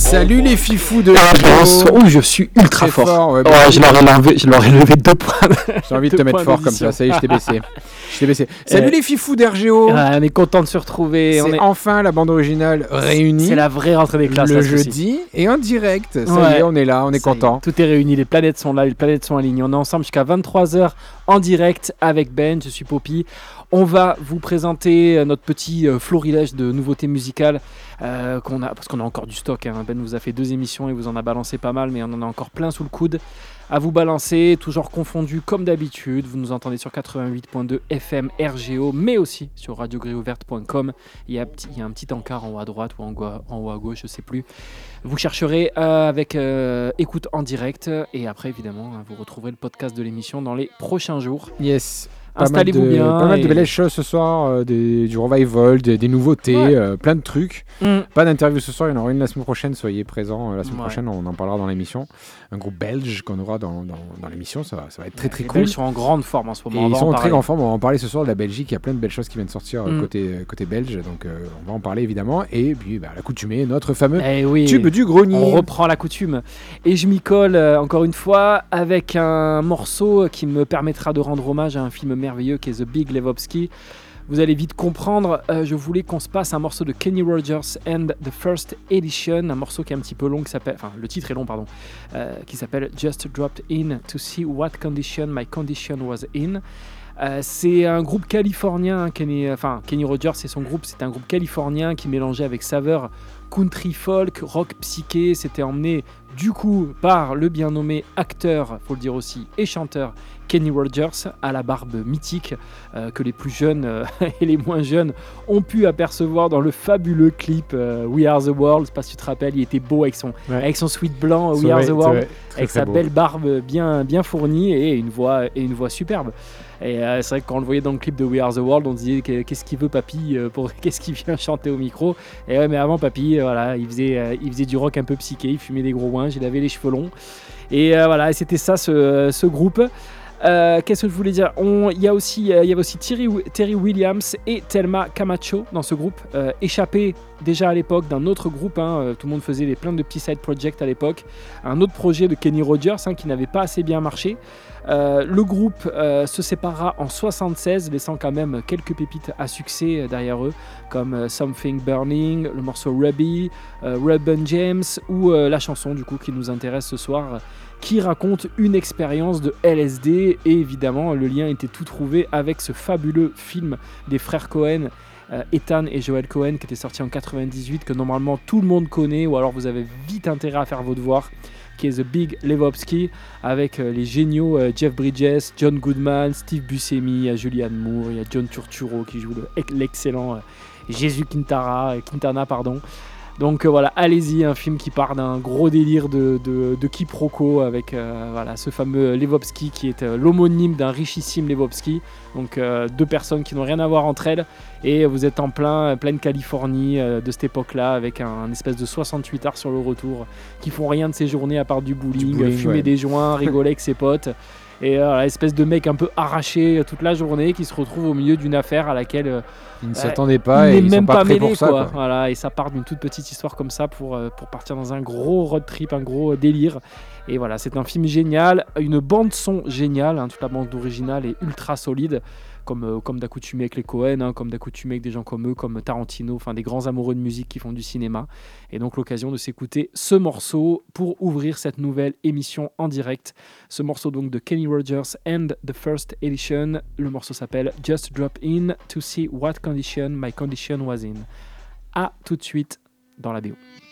Salut les fifous de je suis ultra fort. Ouais, je leur ai levé 2 points. J'ai envie de te mettre fort comme ça, ça y est, je t'ai baissé. Salut les fifous d'RGO. On est content de se retrouver. C'est enfin la bande originale réunie. C'est la vraie rentrée des classes. Le jeudi et en direct. Ça y est, on est là, on est content. Tout est réuni, les planètes sont là, les planètes sont alignées. On est ensemble jusqu'à 23h en direct avec Ben, je suis Poppy. On va vous présenter notre petit florilège de nouveautés musicales parce qu'on a encore du stock. Ben vous a fait 2 émissions et vous en a balancé pas mal, mais on en a encore plein sous le coude à vous balancer, toujours confondu comme d'habitude. Vous nous entendez sur 88.2 FM RGO, mais aussi sur radiogriouverte.com. Il y a un petit encart en haut à droite ou en haut à gauche, je sais plus. Vous chercherez avec écoute en direct et après évidemment vous retrouverez le podcast de l'émission dans les prochains jours. Yes. Installez-vous bien. Pas mal de belles choses ce soir, du revival, des nouveautés, plein de trucs. Pas d'interview ce soir, il y en aura une la semaine prochaine, soyez présents. La semaine prochaine, on en parlera dans l'émission. Un groupe belge qu'on aura dans l'émission, ça va être très très cool. Ils sont en grande forme en ce moment. Ils sont en très grande forme, on va en parler ce soir de la Belgique, il y a plein de belles choses qui viennent sortir côté belge, donc on va en parler évidemment. Et puis l'accoutumée, notre fameux tube du grenier. On reprend la coutume. Et je m'y colle encore une fois avec un morceau qui me permettra de rendre hommage à un film merveilleux qui est The Big Lebowski. Vous allez vite comprendre, je voulais qu'on se passe un morceau de Kenny Rogers and the First Edition, un morceau qui est un petit peu long, le titre est long, qui s'appelle Just Dropped In to See What Condition My Condition Was In. C'est un groupe californien, Kenny Rogers et son groupe, c'est un groupe californien qui mélangeait avec saveur country folk, rock psyché. C'était emmené du coup par le bien nommé acteur, faut le dire aussi, et chanteur Kenny Rogers, à la barbe mythique que les plus jeunes et les moins jeunes ont pu apercevoir dans le fabuleux clip We Are The World. Je sais pas si tu te rappelles, il était beau avec son sweat blanc We Are The World, avec sa belle barbe bien fournie et une voix superbe. Et c'est vrai que quand on le voyait dans le clip de We Are The World, on se disait qu'est-ce qu'il veut papy, qu'est-ce qu'il vient chanter au micro. Et ouais, mais avant papy, il faisait du rock un peu psyché, il fumait des gros ouinges, il avait les cheveux longs. Et c'était ça ce groupe. Qu'est-ce que je voulais dire? Il y avait aussi Terry Williams et Thelma Camacho dans ce groupe, échappé déjà à l'époque d'un autre groupe. Tout le monde faisait plein de petits side projects à l'époque. Un autre projet de Kenny Rogers qui n'avait pas assez bien marché. Le groupe se séparera en 1976, laissant quand même quelques pépites à succès derrière eux, comme Something Burning, le morceau Ruby, Reuben James ou la chanson du coup qui nous intéresse ce soir, qui raconte une expérience de LSD. Et évidemment, le lien était tout trouvé avec ce fabuleux film des frères Cohen, Ethan et Joel Cohen, qui était sorti en 98, que normalement tout le monde connaît, ou alors vous avez vite intérêt à faire vos devoirs, qui est The Big Lebowski, avec les géniaux Jeff Bridges, John Goodman, Steve Buscemi, il y a Julianne Moore, il y a John Turturro qui joue l'excellent Jésus Quintana. Donc voilà, allez-y, un film qui part d'un gros délire de quiproquo avec ce fameux Lebowski qui est l'homonyme d'un richissime Lebowski. Donc 2 personnes qui n'ont rien à voir entre elles, et vous êtes en pleine Californie de cette époque-là, avec un espèce de 68 heures sur le retour, qui font rien de ces journées à part du bowling, fumer des joints, rigoler avec ses potes. Et espèce de mec un peu arraché toute la journée qui se retrouve au milieu d'une affaire à laquelle il ne s'attendait pas et ils sont pas prêts pour ça, quoi. Voilà, et ça part d'une toute petite histoire comme ça pour partir dans un gros road trip, un gros délire. Et voilà, c'est un film génial, une bande son géniale, toute la bande originale est ultra solide, comme d'accoutumé avec les Cohen, comme d'accoutumé avec des gens comme eux, comme Tarantino, des grands amoureux de musique qui font du cinéma. Et donc l'occasion de s'écouter ce morceau pour ouvrir cette nouvelle émission en direct. Ce morceau donc de Kenny Rogers and the First Edition. Le morceau s'appelle Just Drop In to See What Condition My Condition Was In. À tout de suite dans la BO.